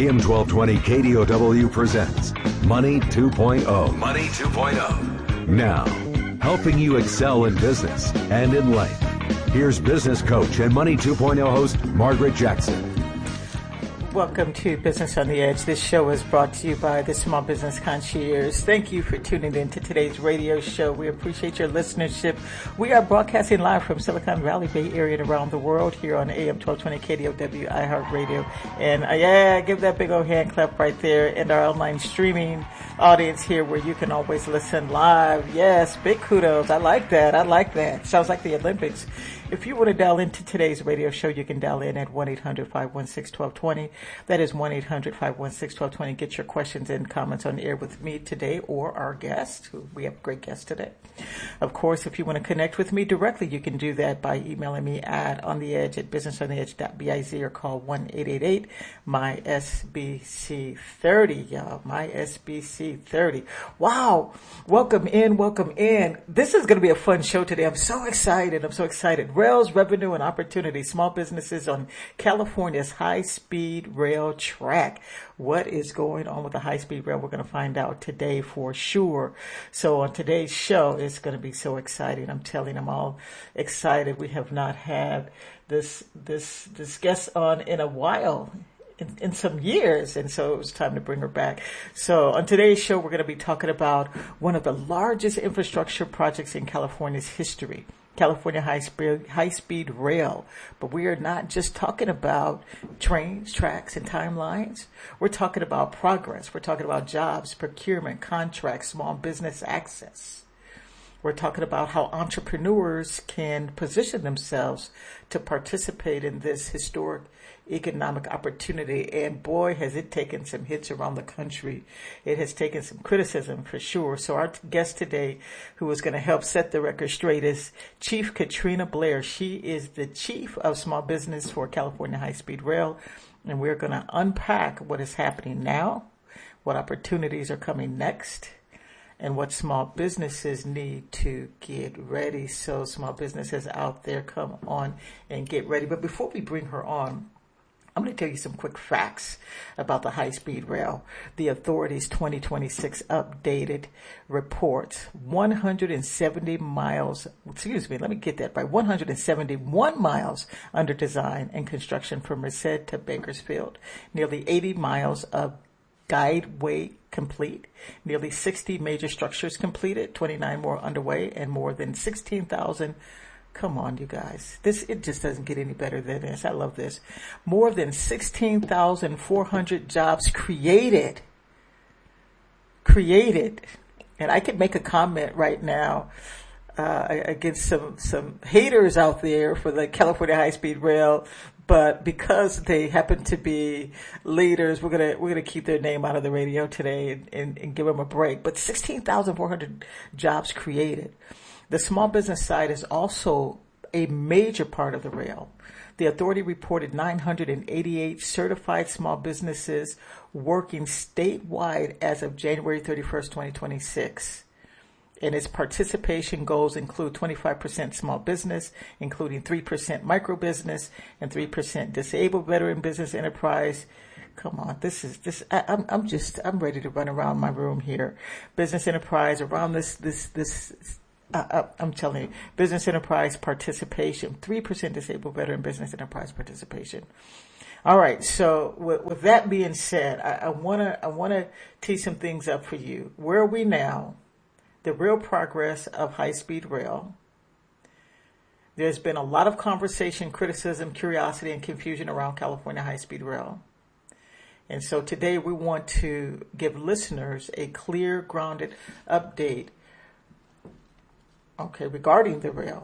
AM 1220 KDOW presents Money 2.0. Money 2.0. Now, helping you excel in business and in life. Here's business coach and Money 2.0 host Margaret Jackson. Welcome to Business on the Edge. This show is brought to you by the Small Business Concierge. Thank you for tuning in to today's radio show. We appreciate your listenership. We are broadcasting live from Silicon Valley, Bay Area, and around the world here on AM 1220 KDOW iHeartRadio. And give that big old hand clap right there. And our online streaming audience here where you can always listen live. Yes, big kudos. I like that. Sounds like the Olympics. If you want to dial into today's radio show, you can dial in at 1-800-516-1220. That is 1-800-516-1220. Get your questions and comments on the air with me today or our guest. We have a great guest today. Of course, if you want to connect with me directly, you can do that by emailing me at ontheedge at businessontheedge.biz or call 1-888-MY-SBC30, y'all. MY-SBC30. Wow. Welcome in. This is going to be a fun show today. I'm so excited. Rails, revenue, and opportunity. Small businesses on California's high-speed rail track. What is going on with the high-speed rail? We're going to find out today for sure. So on today's show, it's going to be so exciting. I'm telling you, I'm all excited. We have not had this guest on in a while. In some years, and so it was time to bring her back. So on today's show, we're going to be talking about one of the largest infrastructure projects in California's history, California high-speed rail. But we are not just talking about trains, tracks, and timelines. We're talking about progress. We're talking about jobs, procurement, contracts, small business access. We're talking about how entrepreneurs can position themselves to participate in this historic economic opportunity. And boy, has it taken some hits around the country. It has taken some criticism for sure. So our guest today, who is going to help set the record straight, is Chief Katrina Blair. She is the Chief of Small Business for California High-Speed Rail. And we're going to unpack what is happening now, what opportunities are coming next, and what small businesses need to get ready. So small businesses out there, come on and get ready. But before we bring her on, I'm going to tell you some quick facts about the high-speed rail. The authority's 2026 updated reports 171 miles under design and construction from Merced to Bakersfield. Nearly 80 miles of guideway complete, nearly 60 major structures completed, 29 more underway, and more than 16,000. Come on, you guys. It just doesn't get any better than this. I love this. More than 16,400 jobs created. And I could make a comment right now against some haters out there for the California high-speed rail, but because they happen to be leaders, we're gonna keep their name out of the radio today and give them a break. But 16,400 jobs created. The small business side is also a major part of the rail. The authority reported 988 certified small businesses working statewide as of January 31st, 2026. And its participation goals include 25% small business, including 3% micro business and 3% disabled veteran business enterprise. Come on, I'm ready to run around my room here. Business enterprise around I'm telling you, business enterprise participation, 3% disabled veteran business enterprise participation. All right. So with that being said, I want to tee some things up for you. Where are we now? The real progress of high-speed rail. There's been a lot of conversation, criticism, curiosity, and confusion around California high-speed rail. And so today we want to give listeners a clear, grounded update regarding the rail.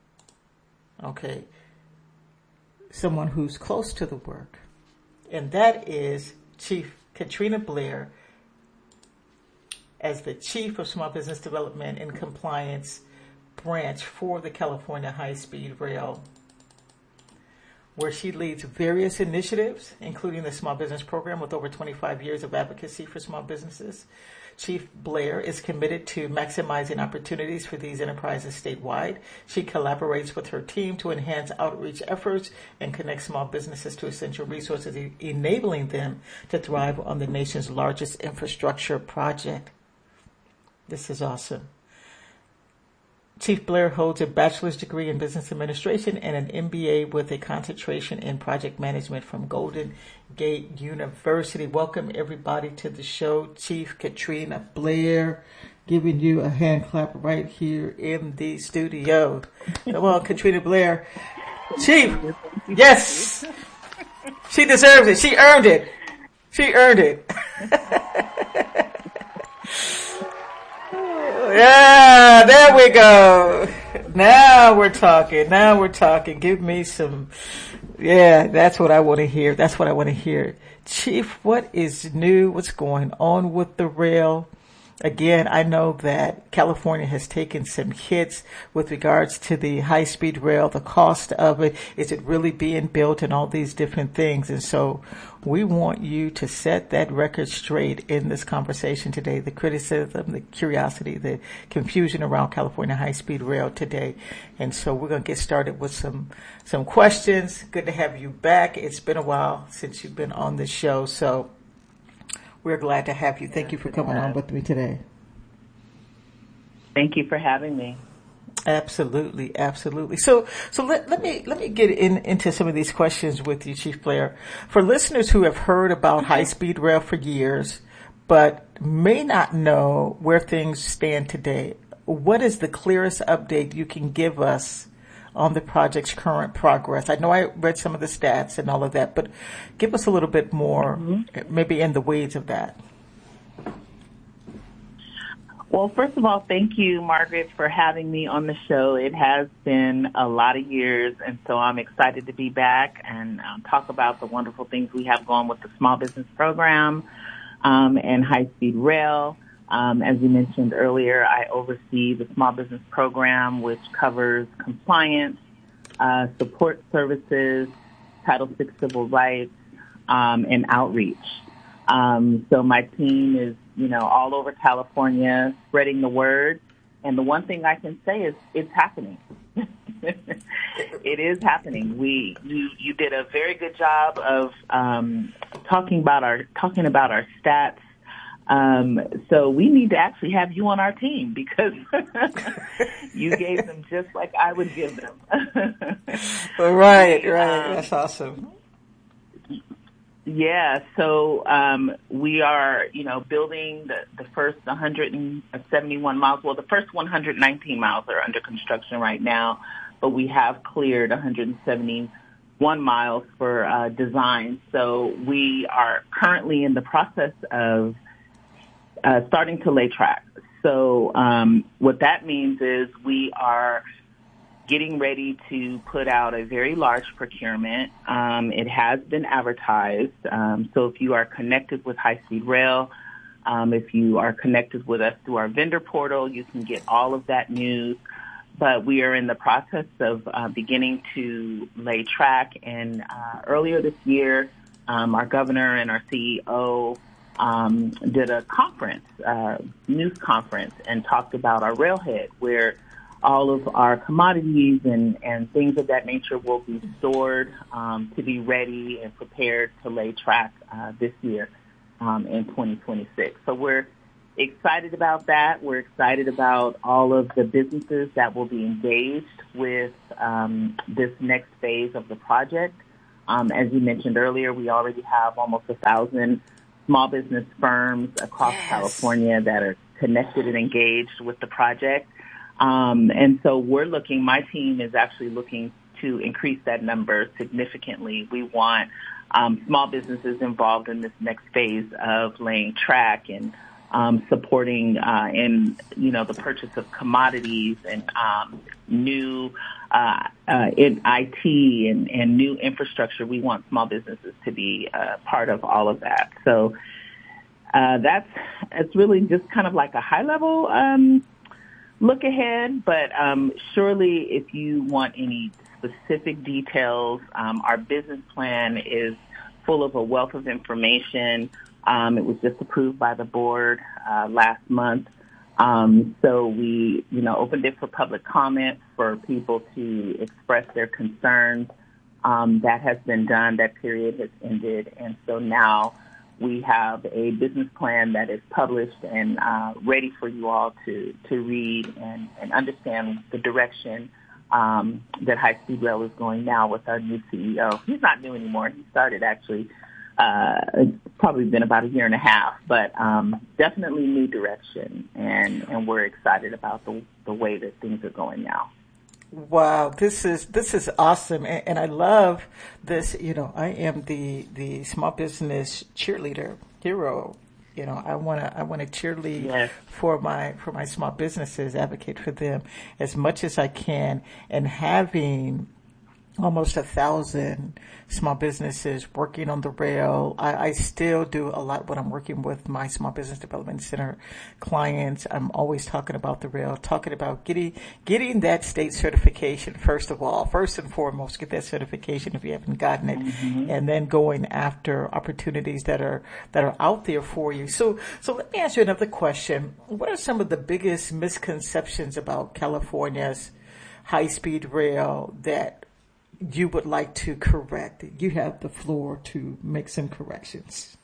Someone who's close to the work. And that is Chief Katrina Blair as the Chief of Small Business Development and Compliance Branch for the California High-Speed Rail, where she leads various initiatives, including the Small Business Program with over 25 years of advocacy for small businesses. Chief Blair is committed to maximizing opportunities for these enterprises statewide. She collaborates with her team to enhance outreach efforts and connect small businesses to essential resources, enabling them to thrive on the nation's largest infrastructure project. This is awesome. Chief Blair holds a bachelor's degree in business administration and an MBA with a concentration in project management from Golden Gate University. Welcome everybody to the show. Chief Katrina Blair, giving you a hand clap right here in the studio. Come on, Katrina Blair. Chief, yes, she deserves it. She earned it. She earned it. Yeah, there we go. Now we're talking. Now we're talking. Give me some. Yeah, that's what I want to hear. That's what I want to hear. Chief, what is new? What's going on with the rail? Again, I know that California has taken some hits with regards to the high-speed rail, the cost of it. Is it really being built, and all these different things? And so we want you to set that record straight in this conversation today, the criticism, the curiosity, the confusion around California high-speed rail today. And so we're going to get started with some questions. Good to have you back. It's been a while since you've been on the show, so we're glad to have you. Thank you for coming on with me today. Thank you for having me. Absolutely, absolutely. So let me get into some of these questions with you, Chief Blair. For listeners who have heard about high-speed rail for years, but may not know where things stand today, what is the clearest update you can give us on the project's current progress? I know I read some of the stats and all of that, but give us a little bit more, maybe in the weeds of that. Well, first of all, thank you, Margaret, for having me on the show. It has been a lot of years, and so I'm excited to be back and talk about the wonderful things we have going with the Small Business Program and high-speed rail. As you mentioned earlier, I oversee the Small Business Program, which covers compliance, support services, Title VI civil rights, and outreach. So my team is, all over California spreading the word. And the one thing I can say is it's happening. It is happening. You did a very good job of talking about our stats. So we need to actually have you on our team because you gave them just like I would give them. Right. That's awesome. Yeah. So, we are, building the first 171 miles. Well, the first 119 miles are under construction right now, but we have cleared 171 miles for, design. So we are currently in the process of starting to lay track. So what that means is we are getting ready to put out a very large procurement. It has been advertised. So if you are connected with High Speed Rail, if you are connected with us through our vendor portal, you can get all of that news. But we are in the process of beginning to lay track. And earlier this year, our governor and our CEO did a conference, news conference, and talked about our railhead, where all of our commodities and things of that nature will be stored to be ready and prepared to lay track this year in 2026. So we're excited about that. We're excited about all of the businesses that will be engaged with this next phase of the project. As you mentioned earlier, we already have almost 1,000 small business firms across California that are connected and engaged with the project. And so my team is actually looking to increase that number significantly. We want small businesses involved in this next phase of laying track and supporting in the purchase of commodities and new in IT and new infrastructure. We want small businesses to be part of all of that. So it's really just kind of like a high level look ahead, but surely if you want any specific details, our business plan is full of a wealth of information It was just approved by the board last month. So we, opened it for public comment for people to express their concerns. That has been done. That period has ended. And so now we have a business plan that is published and ready for you all to read and understand the direction that High Speed Rail is going now with our new CEO. He's not new anymore. He started actually, it's probably been about a year and a half, but definitely new direction. And we're excited about the way that things are going now. Wow, this is awesome, and I love this. I am the small business cheerleader hero. I want to cheerlead Yes. for my small businesses, advocate for them as much as I can, and having almost 1,000 small businesses working on the rail. I still do a lot when I'm working with my Small Business Development Center clients. I'm always talking about the rail, talking about getting that state certification, first and foremost, get that certification if you haven't gotten it, and then going after opportunities that are out there for you. So let me ask you another question. What are some of the biggest misconceptions about California's high-speed rail that you would like to correct? You have the floor to make some corrections.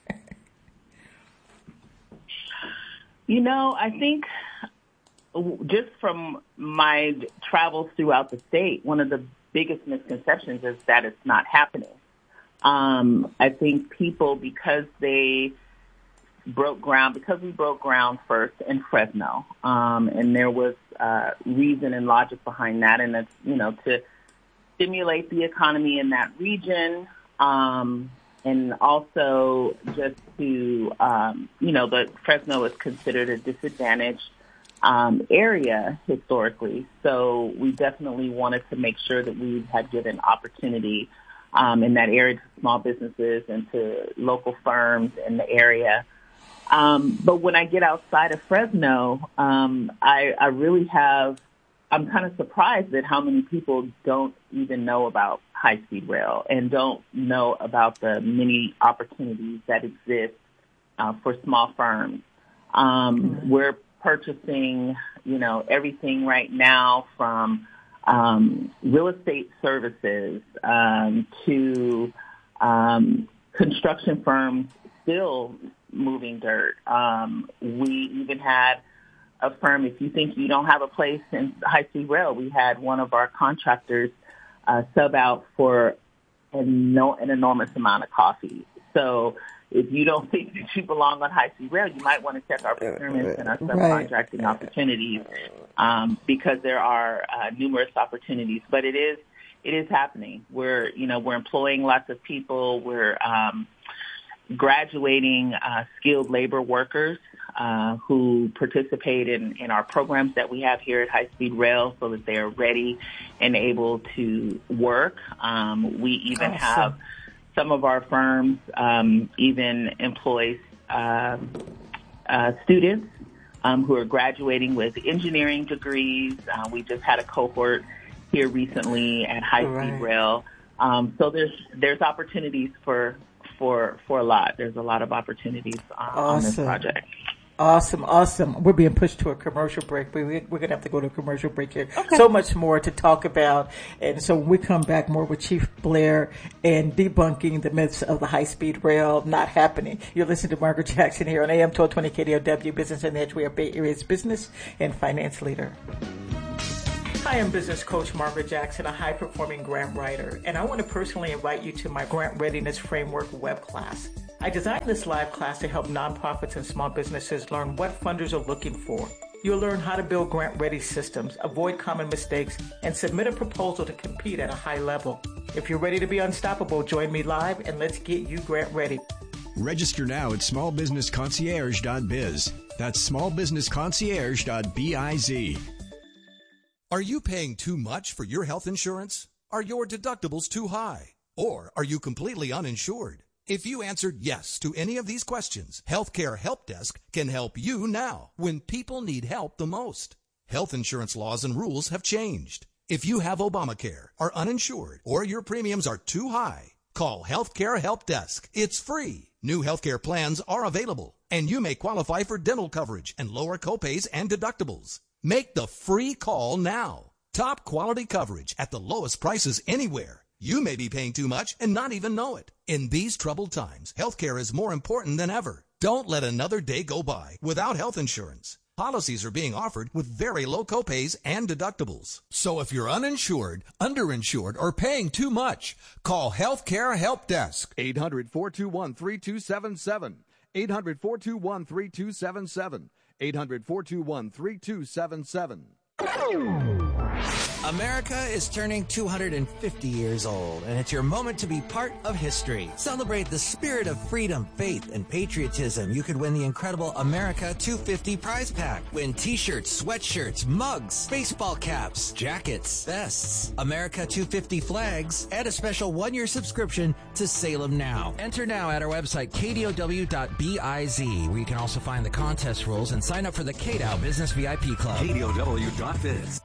I think just from my travels throughout the state, one of the biggest misconceptions is that it's not happening. I think people, because we broke ground first in Fresno, and there was reason and logic behind that, and that's, to stimulate the economy in that region, and also just to, the Fresno is considered a disadvantaged area historically. So we definitely wanted to make sure that we had given opportunity in that area to small businesses and to local firms in the area. But when I get outside of Fresno, I'm kind of surprised at how many people don't even know about high-speed rail and don't know about the many opportunities that exist for small firms. We're purchasing, everything right now from real estate services to construction firms still moving dirt. We even had a firm, if you think you don't have a place in high-speed rail, we had one of our contractors sub out for an enormous amount of coffee. So if you don't think that you belong on high-speed rail, you might want to check our procurements and our subcontracting opportunities, because there are numerous opportunities. But it is happening. We're employing lots of people. We're graduating skilled labor workers who participate in our programs that we have here at High Speed Rail so that they are ready and able to work. We even have some of our firms even employ students who are graduating with engineering degrees. We just had a cohort here recently at High Speed Rail. So there's opportunities for a lot. There's a lot of opportunities on this project. Awesome. We're being pushed to a commercial break. We're going to have to go to a commercial break here. Okay. So much more to talk about. And so when we come back, more with Chief Blair and debunking the myths of the high-speed rail not happening. You're listening to Margaret Jackson here on AM 1220 KDOW Business and Edge. We are Bay Area's business and finance leader. Hi, I'm business coach Margaret Jackson, a high-performing grant writer, and I want to personally invite you to my Grant Readiness Framework web class. I designed this live class to help nonprofits and small businesses learn what funders are looking for. You'll learn how to build grant-ready systems, avoid common mistakes, and submit a proposal to compete at a high level. If you're ready to be unstoppable, join me live and let's get you grant ready. Register now at smallbusinessconcierge.biz. That's smallbusinessconcierge.biz. Are you paying too much for your health insurance? Are your deductibles too high? Or are you completely uninsured? If you answered yes to any of these questions, Healthcare Help Desk can help you now when people need help the most. Health insurance laws and rules have changed. If you have Obamacare, are uninsured, or your premiums are too high, Call Healthcare Help Desk. It's free. New healthcare plans are available, and you may qualify for dental coverage and lower copays and deductibles. Make the free call now. Top quality coverage at the lowest prices anywhere. You may be paying too much and not even know it. In these troubled times, healthcare is more important than ever. Don't let another day go by without health insurance. Policies are being offered with very low copays and deductibles. So if you're uninsured, underinsured, or paying too much, call Healthcare Help Desk. 800-421-3277. 800-421-3277. 800-421-3277. America is turning 250 years old, and it's your moment to be part of history. Celebrate the spirit of freedom, faith, and patriotism. You could win the incredible America 250 prize pack. Win t-shirts, sweatshirts, mugs, baseball caps, jackets, vests, America 250 flags, and a special one-year subscription to Salem Now. Enter now at our website, kdow.biz, where you can also find the contest rules and sign up for the KDOW Business VIP Club. KDOW.biz.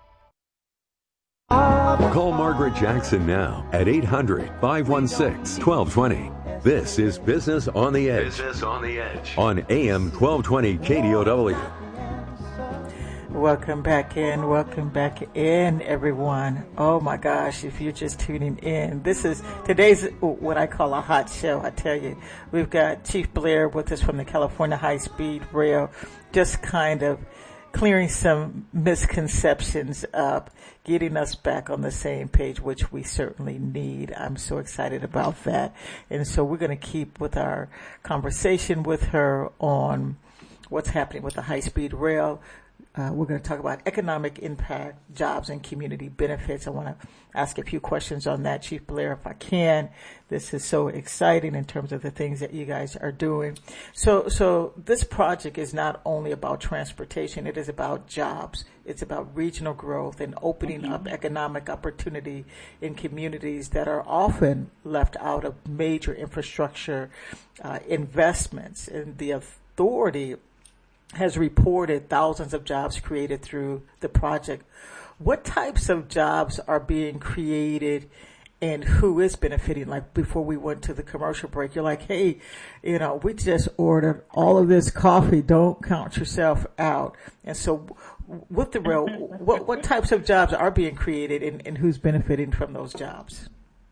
Call Margaret Jackson now at 800-516-1220. This is Business on the Edge. Business on the Edge. On AM 1220 KDOW. Welcome back in, everyone. Oh my gosh, if you're just tuning in, today's what I call a hot show. I tell you, we've got Chief Blair with us from the California High Speed Rail, just kind of clearing some misconceptions up, getting us back on the same page, which we certainly need. I'm so excited about that. And so we're going to keep with our conversation with her on what's happening with the high-speed rail. We're going to talk about economic impact, jobs, and community benefits. I want to ask a few questions on that, Chief Blair, if I can. This is so exciting in terms of the things that you guys are doing. So this project is not only about transportation, it is about jobs. It's about regional growth and opening up economic opportunity in communities that are often left out of major infrastructure investments. And the authority has reported thousands of jobs created through the project. What types of jobs are being created and who is benefiting? Like before we went to the commercial break, you're like, hey, we just ordered all of this coffee. Don't count yourself out. And so with the rail, what types of jobs are being created and who's benefiting from those jobs?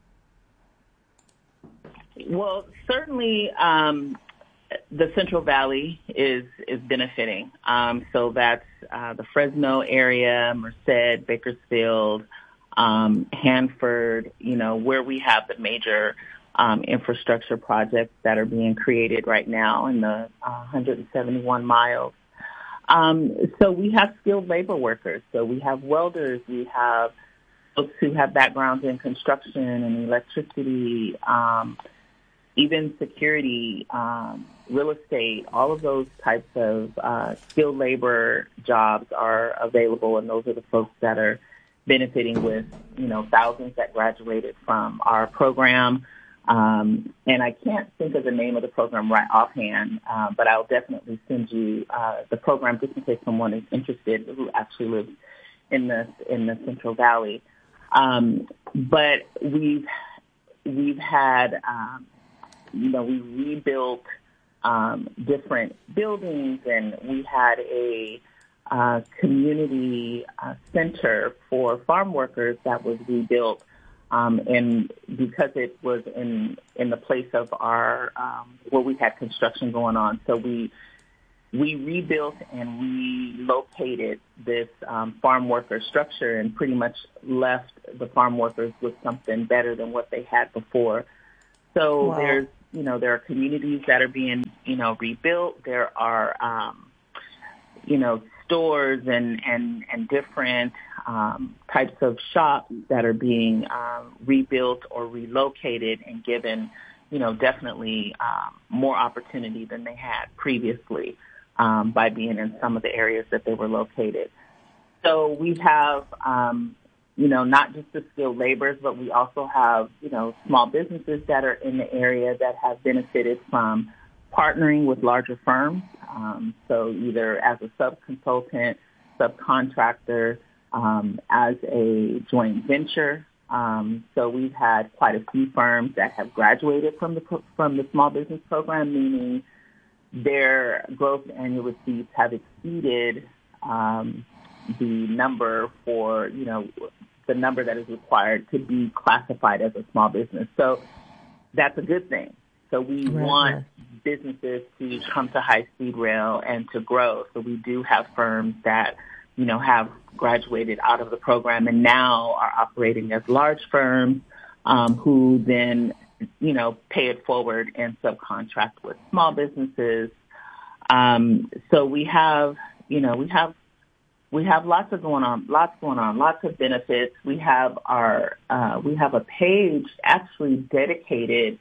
Well, certainly, the Central Valley is benefiting. So that's the Fresno area, Merced, Bakersfield, Hanford, where we have the major infrastructure projects that are being created right now in the 171 miles. So we have skilled labor workers. So we have welders. We have folks who have backgrounds in construction and electricity, even security, real estate, all of those types of skilled labor jobs are available, and those are the folks that are benefiting with, thousands that graduated from our program. And I can't think of the name of the program right offhand, but I'll definitely send you the program just in case someone is interested who actually lives in the Central Valley. But we've had we rebuilt different buildings, and we had a community center for farm workers that was rebuilt. And because it was in the place of our where we had construction going on, so we rebuilt and relocated this farm worker structure and pretty much left the farm workers with something better than what they had before. So wow. There are communities that are being, rebuilt. There are, stores and different types of shops that are being rebuilt or relocated and given, definitely more opportunity than they had previously by being in some of the areas that they were located. So we have not just the skilled laborers, but we also have, small businesses that are in the area that have benefited from partnering with larger firms. So either as a subconsultant, subcontractor, as a joint venture, So we've had quite a few firms that have graduated from the small business program, meaning their gross annual receipts have exceeded the number for, the number that is required to be classified as a small business. So that's a good thing. So we want businesses to come to High Speed Rail and to grow. So we do have firms that, have graduated out of the program and now are operating as large firms who then, pay it forward and subcontract with small businesses. So we have lots going on, lots of benefits. We have a page actually dedicated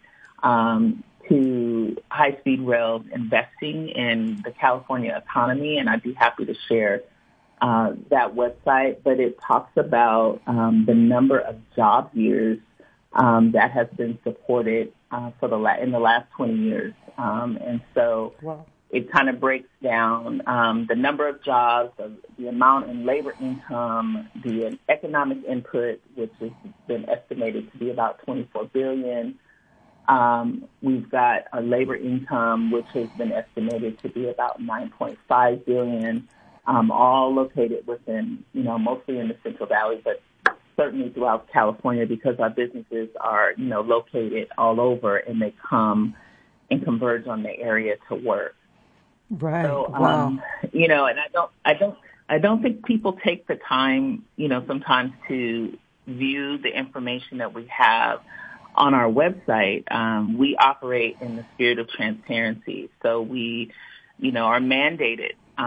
to High Speed Rail's investing in the California economy, and I'd be happy to share that website. But it talks about the number of job years that has been supported in the last 20 years, and so. Wow. It kind of breaks down the number of jobs, the amount in labor income, the economic input, which has been estimated to be about $24 billion. We've got a labor income, which has been estimated to be about $9.5 billion, all located within, mostly in the Central Valley, but certainly throughout California because our businesses are, located all over and they come and converge on the area to work. Right. So, wow. And I don't think people take the time, sometimes to view the information that we have on our website. We operate in the spirit of transparency. So we, are mandated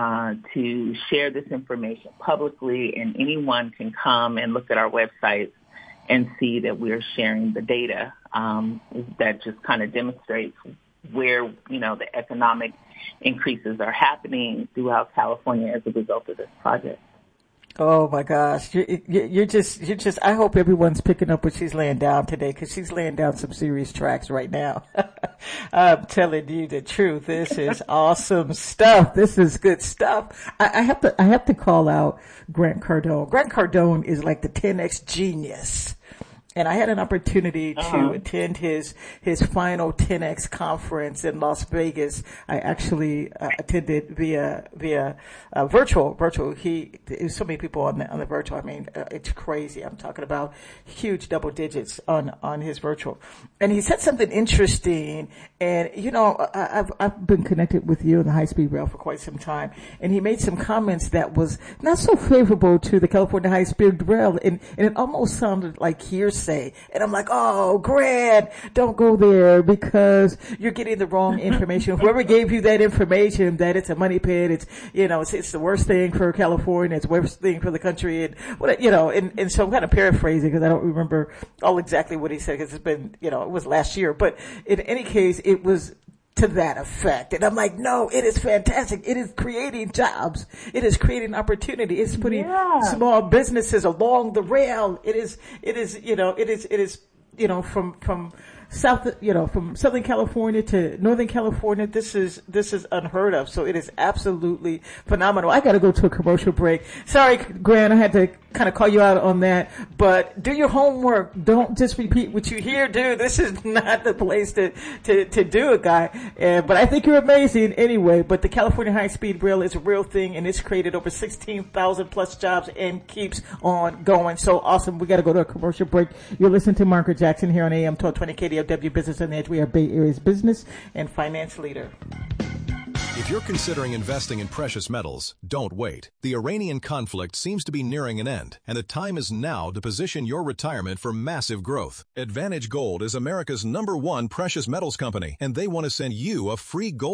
to share this information publicly, and anyone can come and look at our websites and see that we're sharing the data that just kind of demonstrates where, the economic increases are happening throughout California as a result of this project. Oh my gosh. You're just, I hope everyone's picking up what she's laying down today, because she's laying down some serious tracks right now. I'm telling you the truth. This is awesome stuff. This is good stuff. I have to call out Grant Cardone. Grant Cardone is like the 10X genius. And I had an opportunity to attend his final 10X conference in Las Vegas. I actually attended via virtual. There's so many people on the virtual. I mean, it's crazy. I'm talking about huge double digits on his virtual. And he said something interesting. And I've been connected with you in the High Speed Rail for quite some time. And he made some comments that was not so favorable to the California High Speed Rail, and it almost sounded like hearsay. And I'm like, oh, Grant, don't go there because you're getting the wrong information. Whoever gave you that information that it's a money pit, it's the worst thing for California, it's the worst thing for the country, and so I'm kind of paraphrasing because I don't remember all exactly what he said because it's been, it was last year. But in any case, it was to that effect. And I'm like, no, it is fantastic. It is creating jobs. It is creating opportunity. It's putting small businesses along the rail. It is, from from Southern California to Northern California, this is unheard of. So it is absolutely phenomenal. I got to go to a commercial break. Sorry, Grant, I had to kind of call you out on that, but do your homework. Don't just repeat what you hear, dude. This is not the place to do it, guy. But I think you're amazing anyway. But the California High Speed Rail is a real thing, and it's created over 16,000 plus jobs and keeps on going. So awesome. We got to go to a commercial break. You're listening to Margaret Jackson here on AM 1220 KDOW Business on the Edge. We are Bay Area's business and finance leader. If you're considering investing in precious metals, don't wait. The Iranian conflict seems to be nearing an end, and the time is now to position your retirement for massive growth. Advantage Gold is America's #1 precious metals company, and they want to send you a free gold